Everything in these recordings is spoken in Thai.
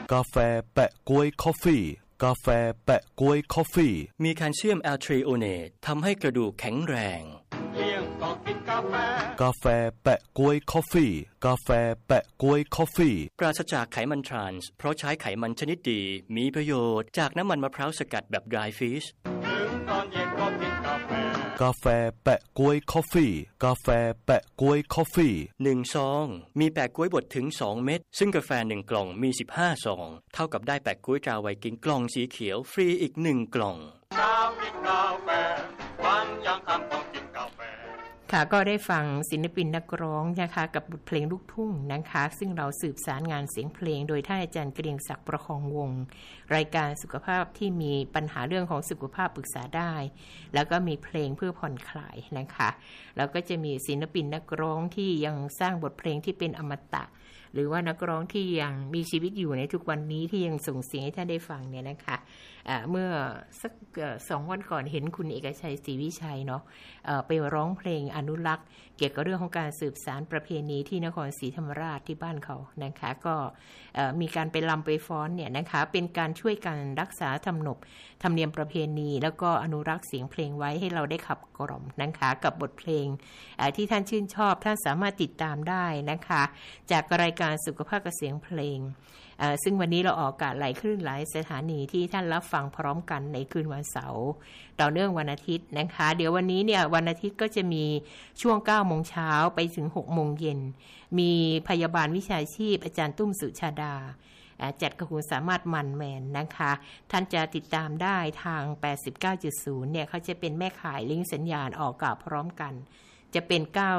กาแฟแปะก๊วยคอฟฟี่กาแฟแปะก๊วยคอฟฟี่มีแคลเซียมแอลทรีโอเนตทำให้กระดูกแข็งแรงเลี้ยงก็กินกาแฟแปะก๊วยคอฟฟี่กาแฟแปะก๊วยคอฟฟี่ปราศจากไขมันทรานส์เพราะใช้ไขมันชนิดดีมีประโยชน์จากน้ำมันมะพร้าวสกัดแบบ dry fish ถึงตอนเย็นก็กินกาแฟแปะก๊วยคอฟฟี่กาแฟแปะก๊วยคอฟฟี่ 1ซองมีแปะก๊วยบดถึง2เม็ดซึ่งกาแฟ1กล่องมี15ซองเท่ากับได้แปะก๊วยตราไวกิ้งกล่องสีเขียวฟรีอีก1กล่องกินกาแฟวันยังคำต้องกินกาแฟค่ะก็ได้ฟังศิลปินนักร้องนะคะกับบทเพลงลูกทุ่งนะคะซึ่งเราสืบสารงานเสียงเพลงโดยท่านอาจารย์เกรียงศักดิ์ประคองวงศ์รายการสุขภาพที่มีปัญหาเรื่องของสุขภาพปรึกษาได้แล้วก็มีเพลงเพื่อผ่อนคลายนะคะแล้วก็จะมีศิลปินนักร้องที่ยังสร้างบทเพลงที่เป็นอมตะหรือว่านักร้องที่ยังมีชีวิตอยู่ในทุกวันนี้ที่ยังส่งเสียงให้ท่านได้ฟังเนี่ยนะคะเมื่อสัก2 วันก่อนเห็นคุณเอกชัยศรีวิชัยเนาะไปร้องเพลงอนุรักษ์เกี่ยวกับเรื่องของการสืบสานประเพณีที่นครศรีธรรมราชที่บ้านเขานะคะก็มีการไปรำไปฟ้อนเนี่ยนะคะเป็นการช่วยกันรักษาธรรมเนียมประเพณีแล้วก็อนุรักษ์เสียงเพลงไว้ให้เราได้ขับกล่อมนะคะกับบทเพลงที่ท่านชื่นชอบท่านสามารถติดตามได้นะคะจากรายการสุขภาพกับเสียงเพลงซึ่งวันนี้เราออกอากาศหลายคลื่นหลายสถานีที่ท่านรับฟังพร้อมกันในคืนวันเสาร์ต่อเนื่องวันอาทิตย์นะคะเดี๋ยววันนี้เนี่ยวันอาทิตย์ก็จะมีช่วง 9 โมงเช้าไปถึง 6 โมงเย็นมีพยาบาลวิชาชีพอาจารย์ตุ้มสุชาดาจัดกับคุณสามารถมันแมนนะคะท่านจะติดตามได้ทาง 89.0 เนี่ยเขาจะเป็นแม่ข่ายลิงก์สัญญาณออกอากาศพร้อมกันจะเป็น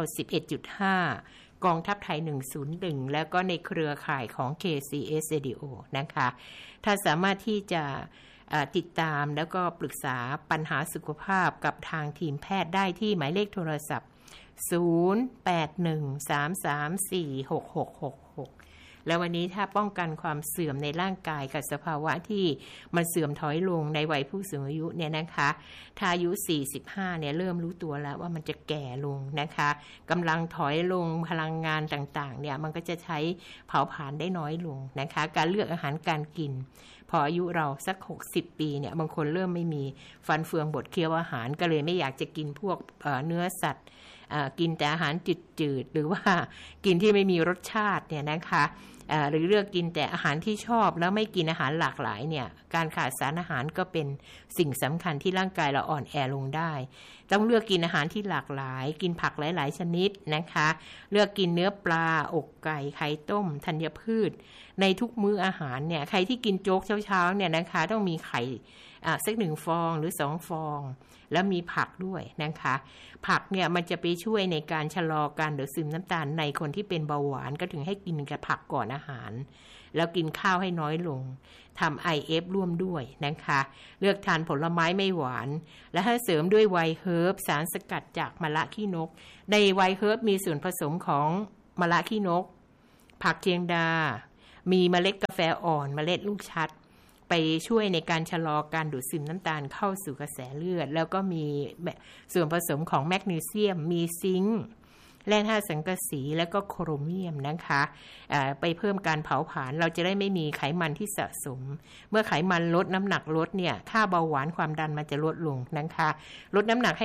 91.5กองทัพไทย101แล้วก็ในเครือข่ายของ KCS Radio นะคะถ้าสามารถที่จะติดตามแล้วก็ปรึกษาปัญหาสุขภาพกับทางทีมแพทย์ได้ที่หมายเลขโทรศัพท์0813346666แล้ววันนี้ถ้าป้องกันความเสื่อมในร่างกายกับสภาวะที่มันเสื่อมถอยลงในวัยผู้สูงอายุเนี่ยนะคะถ้าอายุ45เนี่ยเริ่มรู้ตัวแล้วว่ามันจะแก่ลงนะคะกำลังถอยลงพลังงานต่างๆเนี่ยมันก็จะใช้เผาผลาญได้น้อยลงนะคะการเลือกอาหารการกินพออายุเราสัก60ปีเนี่ยบางคนเริ่มไม่มีฟันเฟืองบดเคี้ยวอาหารก็เลยไม่อยากจะกินพวกเนื้อสัตว์กินแต่อาหารจืดๆหรือว่ากินที่ไม่มีรสชาติเนี่ยนะคะหรือเลือกกินแต่อาหารที่ชอบแล้วไม่กินอาหารหลากหลายเนี่ยการขาดสารอาหารก็เป็นสิ่งสำคัญที่ร่างกายเราอ่อนแอลงได้ต้องเลือกกินอาหารที่หลากหลายกินผักหลายๆชนิดนะคะเลือกกินเนื้อปลาอกไก่ไข่ต้มธัญพืชในทุกมื้ออาหารเนี่ยใครที่กินโจ๊กเช้าๆเนี่ยนะคะต้องมีไข่สัก1 ฟองหรือ2 ฟองแล้วมีผักด้วยนะคะผักเนี่ยมันจะไปช่วยในการชะลอการดูดซึมน้ำตาลในคนที่เป็นเบาหวานก็ถึงให้กินกับผักก่อนอาหารแล้วกินข้าวให้น้อยลงทำ IF ร่วมด้วยนะคะเลือกทานผลไม้ไม่หวานและให้เสริมด้วยไวน์เฮิร์บสารสกัดจากมะระขี้นกในไวน์เฮิร์บมีส่วนผสมของมะระขี้นกผักเทียงดามีเมล็ดกาแฟอ่อนเมล็ดลูกชัดไปช่วยในการชะลอการดูดซึมน้ำตาลเข้าสู่กระแสเลือดแล้วก็มีส่วนผสมของแมกนีเซียมมีซิงค์แร่ธาตุสังกะสีและก็โครเมียมนะคะไปเพิ่มการเผาผลาญเราจะได้ไม่มีไขมันที่สะสมเมื่อไขมันลดน้ำหนักลดเนี่ยค่าเบาหวานความดันมันจะลดลงนะคะลดน้ำหนักให้